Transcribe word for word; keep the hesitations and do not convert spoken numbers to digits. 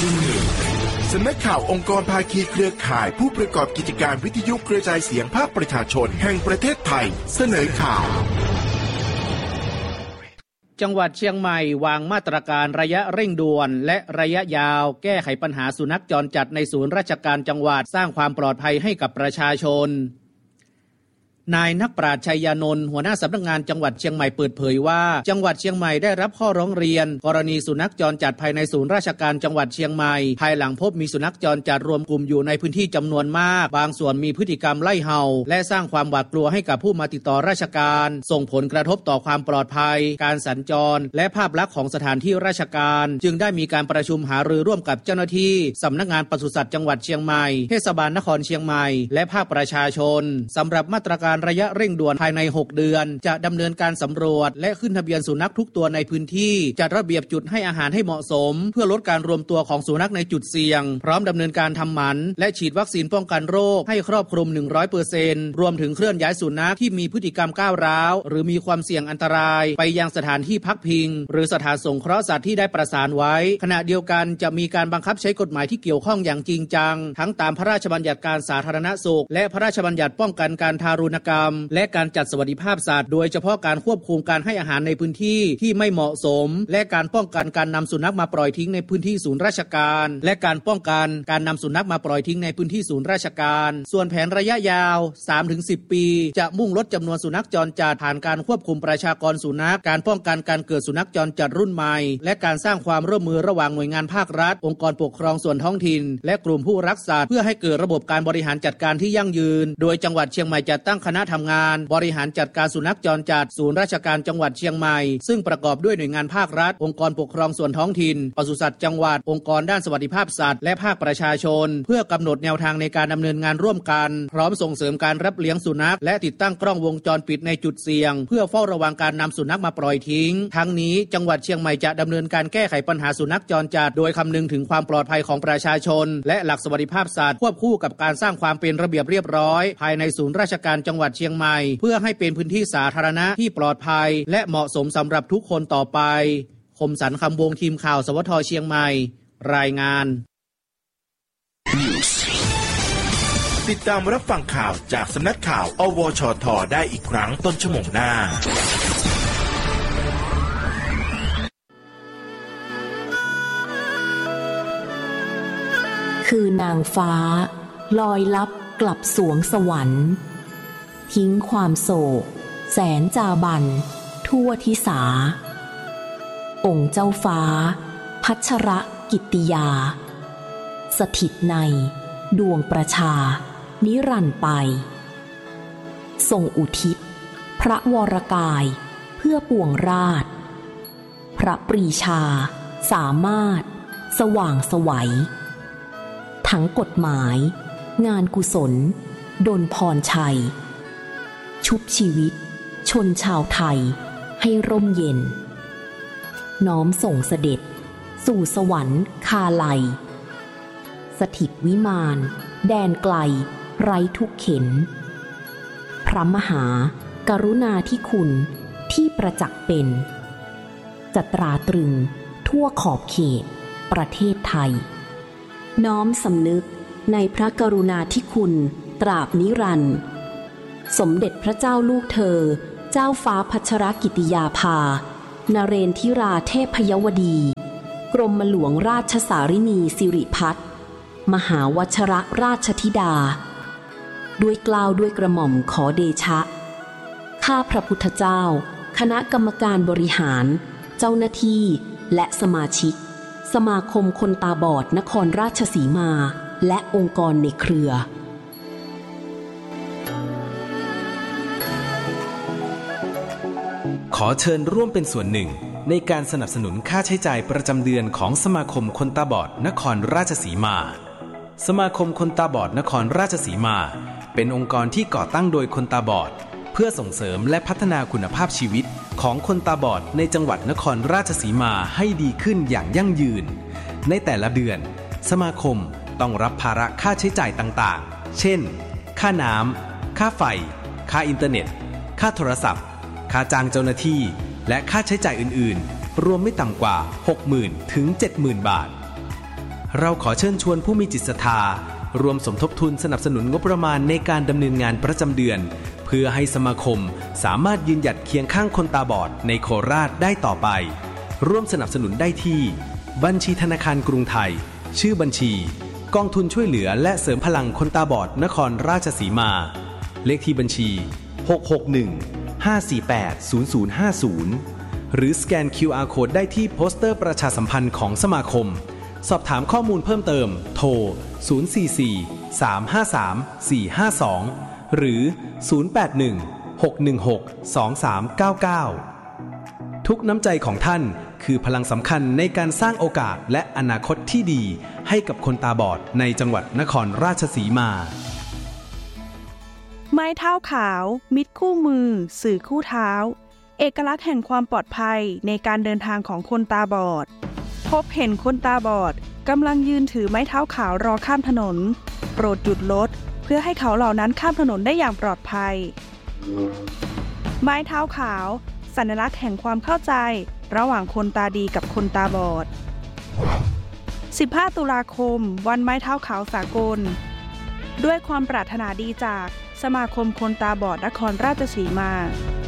สำนักข่าวองค์กรภาคีเครือข่ายผู้ประกอบกิจการวิทยุกระจายเสียงภาคประชาชนแห่งประเทศไทยเสนอข่าวจังหวัดเชียงใหม่วางมาตรการระยะเร่งด่วนและระยะยาวแก้ไขปัญหาสุนัขจรจัดในศูนย์ราชการจังหวัดสร้างความปลอดภัยให้กับประชาชนนายนักปราชญ์ชัยยานนท์หัวหน้าสำนักงานจังหวัดเชียงใหม่เปิดเผยว่าจังหวัดเชียงใหม่ได้รับข้อร้องเรียนกรณีสุนัขจรจัดภายในศูนย์ราชการจังหวัดเชียงใหม่ภายหลังพบมีสุนัขจรจัดรวมกลุ่มอยู่ในพื้นที่จำนวนมากบางส่วนมีพฤติกรรมไล่เห่าและสร้างความหวาดกลัวให้กับผู้มาติดต่อราชการส่งผลกระทบต่อความปลอดภัยการสัญจรและภาพลักษณ์ของสถานที่ราชการจึงได้มีการประชุมหารือร่วมกับเจ้าหน้าที่สำนักงานปศุสัตว์จังหวัดเชียงใหม่เทศบาลนครเชียงใหม่และภาคประชาชนสำหรับมาตรการระยะเร่งด่วนภายในหกเดือนจะดำเนินการสำรวจและขึ้นทะเบียนสุนัขทุกตัวในพื้นที่จัดระเบียบจุดให้อาหารให้เหมาะสมเพื่อลดการรวมตัวของสุนัขในจุดเสี่ยงพร้อมดำเนินการทำหมันและฉีดวัคซีนป้องกันโรคให้ครอบคลุม หนึ่งร้อยเปอร์เซ็นต์ รวมถึงเคลื่อนย้ายสุนัขที่มีพฤติกรรมก้าวร้าวหรือมีความเสี่ยงอันตรายไปยังสถานที่พักพิงหรือสถานสงเคราะห์สัตว์ที่ได้ประสานไว้ขณะเดียวกันจะมีการบังคับใช้กฎหมายที่เกี่ยวข้องอย่างจริงจังทั้งตามพระราชบัญญัติการสาธารณสุขและพระราชบัญญัติป้องกันการทารุณกรรมและการจัดสวัสดิภาพสัตว์โดยเฉพาะการควบคุมการให้อาหารในพื้นที่ที่ไม่เหมาะสมและการป้องกันการนำสุนัขมาปล่อยทิ้งในพื้นที่ศูนย์ราชการและการป้องกันการนำสุนัขมาปล่อยทิ้งในพื้นที่ศูนย์ราชการส่วนแผนระยะยาว สามถึงสิบ ปีจะมุ่งลดจำนวนสุนัขจรจัดผ่านการควบคุมประชากรสุนัขการป้องกันการเกิดสุนัขจรจัดรุ่นใหม่และการสร้างความร่วมมือระหว่างหน่วยงานภาครัฐองค์กรปกครองส่วนท้องถิ่นและกลุ่มผู้รักสัตว์เพื่อให้เกิดระบบการบริหารจัดการที่ยั่งยืนโดยจังหวัดเชียงใหม่จะตั้งคณะทำงานบริหารจัดการสุนัขจรจัดศูนย์ราชการจังหวัดเชียงใหม่ซึ่งประกอบด้วยหน่วยงานภาครัฐองค์กรปกครองส่วนท้องถิ่นปศุสัตว์จังหวัดองค์กรด้านสวัสดิภาพสัตว์และภาคประชาชนเพื่อกำหนดแนวทางในการดำเนินงานร่วมกันพร้อมส่งเสริมการรับเลี้ยงสุนัขและติดตั้งกล้องวงจรปิดในจุดเสี่ยงเพื่อเฝ้าระวังการนำสุนัขมาปล่อยทิ้งทั้งนี้จังหวัดเชียงใหม่จะดำเนินการแก้ไขปัญหาสุนัขจรจัดโดยคำนึงถึงความปลอดภัยของประชาชนและหลักสวัสดิภาพสัตว์ควบคู่กับการสร้างความเป็นระเบียบเรียบร้อยภายในศูนย์ราชการจังหวัดเชียงใหม่เพื่อให้เป็นพื้นที่สาธารณะที่ปลอดภัยและเหมาะสมสำหรับทุกคนต่อไปคมสันต์คำวงทีมข่าวสวทเชียงใหม่รายงานติดตามรับฟังข่าวจากสำนักข่าวอวชทได้อีกครั้งต้นชั่วโมงหน้าคือนางฟ้าลอยลับกลับสวงสวรรค์ทิ้งความโศกแสนจาบันทั่วทิสาองค์เจ้าฟ้าพัชรกิตติยาสถิตในดวงประชานิรันดร์ไปทรงอุทิศพระวรกายเพื่อปวงราชพระปรีชาสามารถสว่างไสวทั้งกฎหมายงานกุศลดลพรชัยชุบชีวิตชนชาวไทยให้ร่มเย็นน้อมส่งเสด็จสู่สวรรค์คาลัยสถิตวิมานแดนไกลไร้ทุกเข็ญพระมหากรุณาธิคุณที่ประจักษ์เป็นจะตราตรึงทั่วขอบเขตประเทศไทยน้อมสำนึกในพระกรุณาธิคุณตราบนิรันดร์สมเด็จพระเจ้าลูกเธอเจ้าฟ้าพัชรกิติยาภานเรนทิราเทพยวดีกรมหลวงราชสารินีสิริพัฒน์มหาวชรราชธิดาด้วยเกล้าด้วยกระหม่อมขอเดชะข้าพระพุทธเจ้าคณะกรรมการบริหารเจ้าหน้าที่และสมาชิกสมาคมคนตาบอดนครราชสีมาและองค์กรในเครือขอเชิญร่วมเป็นส่วนหนึ่งในการสนับสนุนค่าใช้จ่ายประจำเดือนของสมาคมคนตาบอดนครราชสีมาสมาคมคนตาบอดนครราชสีมาเป็นองค์กรที่ก่อตั้งโดยคนตาบอดเพื่อส่งเสริมและพัฒนาคุณภาพชีวิตของคนตาบอดในจังหวัดนครราชสีมาให้ดีขึ้นอย่างยั่งยืนในแต่ละเดือนสมาคมต้องรับภาระค่าใช้จ่ายต่างๆเช่นค่าน้ำค่าไฟค่าอินเทอร์เน็ตค่าโทรศัพท์ค่าจ้างเจ้าหน้าที่และค่าใช้จ่ายอื่นๆรวมไม่ต่ำกว่า หกหมื่น ถึง เจ็ดหมื่น บาทเราขอเชิญชวนผู้มีจิตศรัทธารวมสมทบทุนสนับสนุนงบประมาณในการดำเนินงานประจำเดือนเพื่อให้สมาคมสามารถยืนหยัดเคียงข้างคนตาบอดในโคราชได้ต่อไปร่วมสนับสนุนได้ที่บัญชีธนาคารกรุงไทยชื่อบัญชีกองทุนช่วยเหลือและเสริมพลังคนตาบอดนครราชสีมาเลขที่บัญชีหก หก หนึ่ง ห้า สี่ แปด ศูนย์ ศูนย์ ห้า ศูนย์หรือสแกน คิว อาร์ Code ได้ที่โปสเตอร์ประชาสัมพันธ์ของสมาคมสอบถามข้อมูลเพิ่มเติมโทรศูนย์ สี่ สี่ สาม ห้า สาม สี่ ห้า สองหรือศูนย์ แปด หนึ่ง หก หนึ่ง หก สอง สาม เก้า เก้าทุกน้ำใจของท่านคือพลังสำคัญในการสร้างโอกาสและอนาคตที่ดีให้กับคนตาบอดในจังหวัดนครราชสีมาไม้เท้าขาวมิตรคู่มือสื่อคู่เท้าเอกลักษณ์แห่งความปลอดภัยในการเดินทางของคนตาบอดพบเห็นคนตาบอดกำลังยืนถือไม้เท้าขาวรอข้ามถนนโปรดหยุดรถเพื่อให้เขาเหล่านั้นข้ามถนนได้อย่างปลอดภัยไม้เท้าขาวสัญลักษณ์แห่งความเข้าใจระหว่างคนตาดีกับคนตาบอดสิบห้าตุลาคมวันไม้เท้าขาวสากลด้วยความปรารถนาดีจากสมาคมคนตาบอดนครราชสีมา